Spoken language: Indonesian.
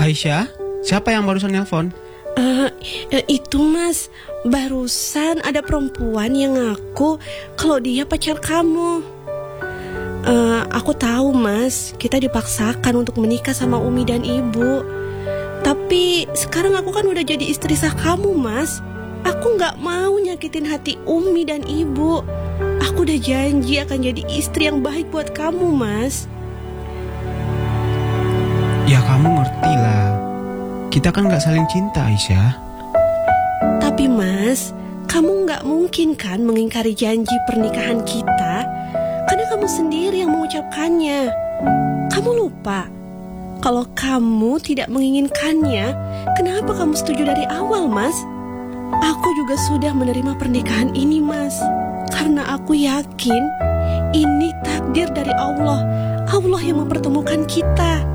Aisyah, siapa yang barusan nelpon? Itu Mas, barusan ada perempuan yang ngaku kalau dia pacar kamu. Aku tahu Mas, kita dipaksakan untuk menikah sama Umi dan Ibu. Tapi sekarang aku kan udah jadi istri sah kamu Mas. Aku gak mau nyakitin hati Umi dan Ibu. Aku udah janji akan jadi istri yang baik buat kamu Mas. Ya kamu ngerti lah, kita kan gak saling cinta Aisyah. Tapi Mas, kamu gak mungkin kan mengingkari janji pernikahan kita, karena kamu sendiri yang mengucapkannya. Kamu lupa kalau kamu tidak menginginkannya, kenapa kamu setuju dari awal Mas? Aku juga sudah menerima pernikahan ini Mas, karena aku yakin ini takdir dari Allah. Allah yang mempertemukan kita.